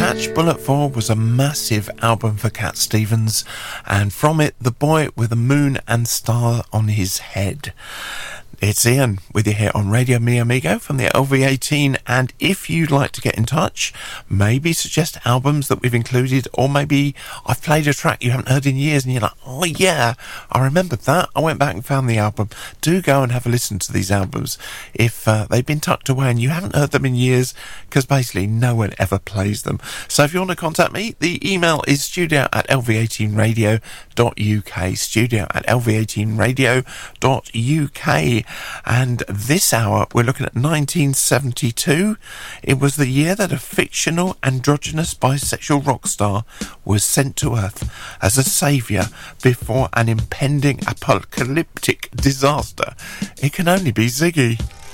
Catch Bullet for was a massive album for Cat Stevens, and from it, The Boy with a Moon and Star on His Head. It's Ian with you here on Radio Mi Amigo from the LV18, and if you'd like to get in touch, maybe suggest albums that we've included, or maybe I've played a track you haven't heard in years and you're like, oh yeah, I remembered that, I went back and found the album. Do go and have a listen to these albums if they've been tucked away and you haven't heard them in years, because basically no one ever plays them. So if you want to contact me, the email is studio@lv18radio.uk, studio@lv18radio.uk. And this hour we're looking at 1972. It was the year that a fictional androgynous bisexual rock star was sent to Earth as a saviour before an impending apocalyptic disaster. It can only be Ziggy.